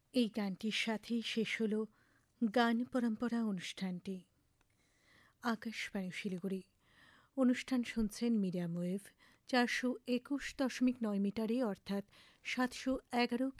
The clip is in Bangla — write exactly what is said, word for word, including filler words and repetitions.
এই গানটির সাথেই শেষ হল গান পরম্পরা অনুষ্ঠানটি। আকাশবাণী শিলিগুড়ি। অনুষ্ঠান শুনছেন মিডিয়াম ওয়েভ চারশো একুশ দশমিক নয় মিটারে অর্থাৎ সাতশো এগারো